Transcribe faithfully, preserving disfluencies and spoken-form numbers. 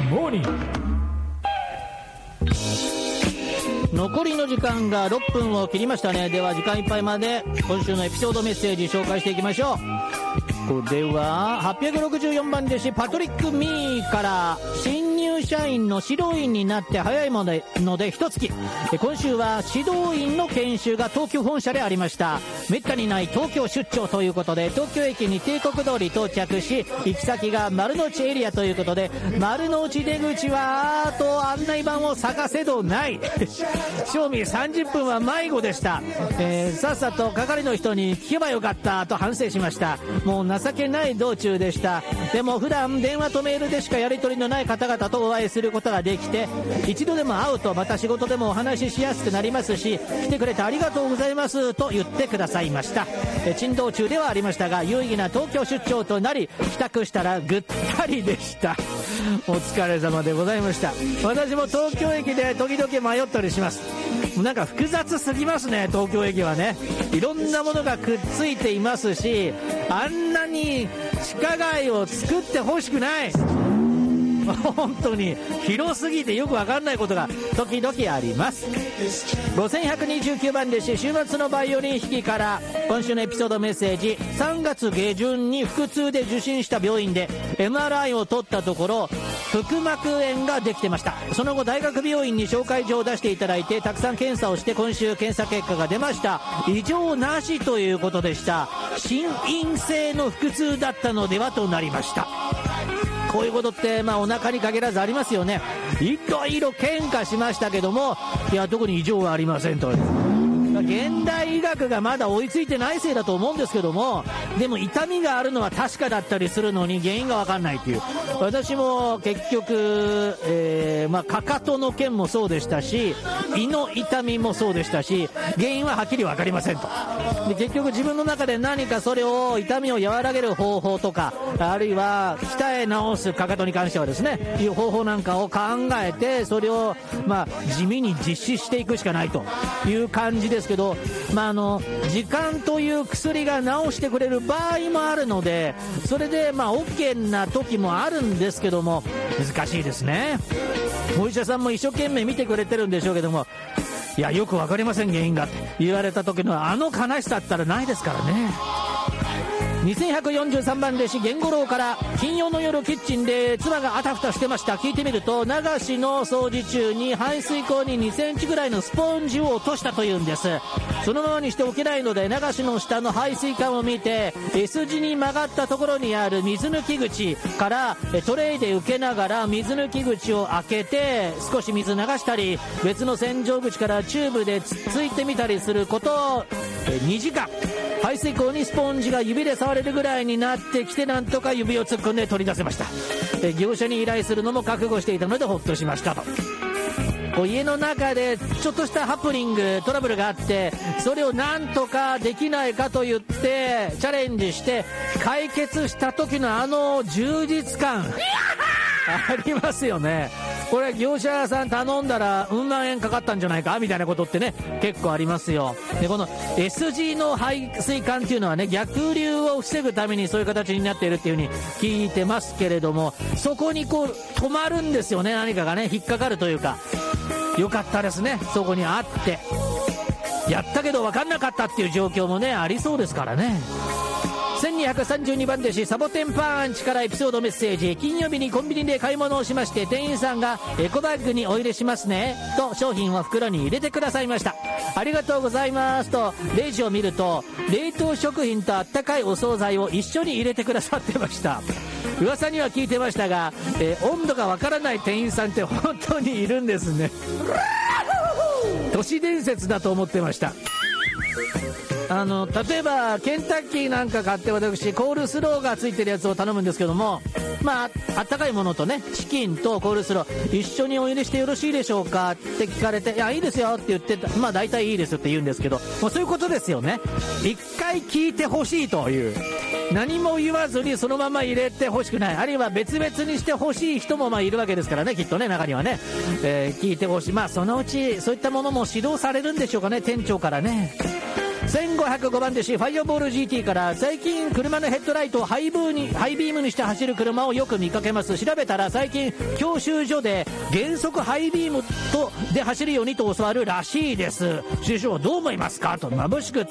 モーニング。残りの時間がろっぷんを切りましたね。では時間いっぱいまで今週のエピソードメッセージ紹介していきましょう。これははっぴゃくろくじゅうよんばん弟子パトリック・ミーから、新入社員の指導員になって早いものでので一月、今週は指導員の研修が東京本社でありました。めったにない東京出張ということで、東京駅に帝国通り到着し、行き先が丸の内エリアということで、丸の内出口はと案内板を探せどない正味さんじゅっぷんは迷子でした、えー、さっさと係の人に聞けばよかったと反省しました。もう情けない道中でした。でも普段電話とメールでしかやり取りのない方々とお会いすることができて、一度でも会うとまた仕事でもお話ししやすくなりますし、来てくれてありがとうございますと言ってくださいました。え珍道中ではありましたが、有意義な東京出張となり、帰宅したらぐったりでした。お疲れ様でございました。私も東京駅で時々迷ったりします。なんか複雑すぎますね、東京駅はね。いろんなものがくっついていますし、あんなに地下街を作ってほしくない。本当に広すぎてよくわかんないことが時々あります。ごせんひゃくにじゅうきゅうばん弟子、週末のバイオリン弾きから、今週のエピソードメッセージ。さんがつ下旬に腹痛で受診した病院で エムアールアイ を取ったところ、腹膜炎ができてました。その後大学病院に紹介状を出していただいて、たくさん検査をして、今週検査結果が出ました。異常なしということでした。心因性の腹痛だったのではとなりました。こういうことってまあお腹に限らずありますよね。いろいろ検査しましたけども、いや特に異常はありませんと。現代医学がまだ追いついてないせいだと思うんですけども、でも痛みがあるのは確かだったりするのに原因が分かんないっていう。私も結局、えーまあ、かかとの件もそうでしたし、胃の痛みもそうでしたし、原因ははっきり分かりませんと。で結局自分の中で何かそれを痛みを和らげる方法とか、あるいは鍛え直す、かかとに関してはですね、いう方法なんかを考えて、それをまあ地味に実施していくしかないという感じですけど、まあ、あの時間という薬が治してくれる場合もあるので、それでまあ OK な時もあるんですけども、難しいですね。お医者さんも一生懸命見てくれてるんでしょうけども、いやよく分かりません原因がって言われた時のあの悲しさったらないですからね。にせんひゃくよんじゅうさんばん弟子源五郎から、金曜の夜キッチンで妻があたふたしてました。聞いてみると、流しの掃除中に排水口ににセンチぐらいのスポンジを落としたというんです。そのままにしておけないので、流しの下の排水管を見て S 字に曲がったところにある水抜き口からトレイで受けながら水抜き口を開けて少し水流したり、別の洗浄口からチューブでつっついてみたりすることをにじかん、排水口にスポンジが指で触れるぐらいになってきて、なんとか指を突っ込んで取り出せました。業者に依頼するのも覚悟していたのでほっとしましたと。こう家の中でちょっとしたハプニング、トラブルがあって、それをなんとかできないかと言ってチャレンジして解決した時のあの充実感ありますよね。これ業者さん頼んだらうん万円かかったんじゃないかみたいなことってね、結構ありますよ。でこの S 字の排水管っていうのはね、逆流を防ぐためにそういう形になっているっていう風に聞いてますけれども、そこにこう止まるんですよね。何かがね引っかかるというか、よかったですね、そこにあって。やったけど分かんなかったっていう状況もねありそうですからね。せんにひゃくさんじゅうにばん弟子サボテンパンチからエピソードメッセージ。金曜日にコンビニで買い物をしまして、店員さんがエコバッグにお入れしますねと商品を袋に入れてくださいました。ありがとうございますとレジを見ると、冷凍食品とあったかいお惣菜を一緒に入れてくださってました。噂には聞いてましたが、えー、温度がわからない店員さんって本当にいるんですね。都市伝説だと思ってました。あの例えばケンタッキーなんか買って、私コールスローがついてるやつを頼むんですけども、まああったかいものとね、チキンとコールスロー一緒にお入れしてよろしいでしょうかって聞かれて、いやいいですよって言って、まあ大体いいですって言うんですけど、もうそういうことですよね。一回聞いてほしいという、何も言わずにそのまま入れてほしくない、あるいは別々にしてほしい人もまあいるわけですからね、きっとね、中にはね、えー、聞いてほしい。まあそのうちそういったものも指導されるんでしょうかね、店長からね。 せんごひゃくごばん弟子ファイアボール ジーティー から、最近車のヘッドライトをハイブーにハイビームにして走る車をよく見かけます。調べたら最近教習所で原則ハイビームとで走るようにと教わるらしいです。師匠どう思いますかと。眩しく